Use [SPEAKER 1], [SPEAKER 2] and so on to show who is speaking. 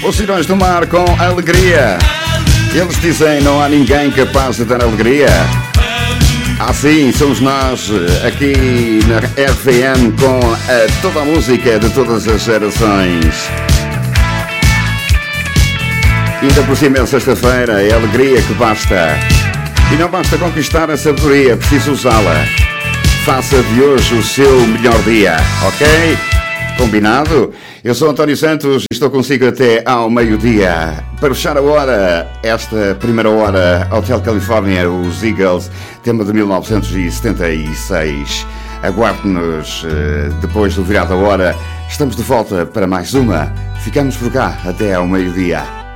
[SPEAKER 1] Os Sirões do Mar com Alegria. Eles dizem: não há ninguém capaz de dar alegria. Assim somos nós aqui na RFM com toda a música de todas as gerações. Ainda por cima, sexta-feira, é alegria que basta. E não basta conquistar a sabedoria, é preciso usá-la. Faça de hoje o seu melhor dia, ok? Combinado? Eu sou António Santos e estou consigo até ao meio-dia. Para fechar a hora, esta primeira hora, Hotel California, os Eagles, tema de 1976. Aguarde-nos depois do virar da hora. Estamos de volta para mais uma. Ficamos por cá até ao meio-dia.